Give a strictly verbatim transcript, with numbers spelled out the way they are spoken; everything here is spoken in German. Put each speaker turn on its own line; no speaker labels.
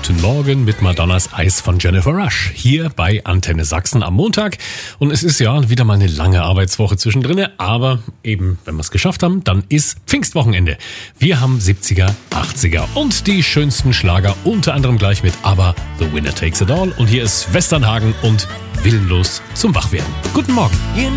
guten Morgen mit Madonnas Eyes von Jennifer Rush hier bei Antenne Sachsen am Montag. Und es ist ja wieder mal eine lange Arbeitswoche zwischendrin, aber eben, wenn wir es geschafft haben, dann ist Pfingstwochenende. Wir haben siebziger, achtziger und die schönsten Schlager, unter anderem gleich mit ABBA, The Winner Takes It All. Und hier ist Westernhagen und Willenlos zum Wachwerden. Guten Morgen.
You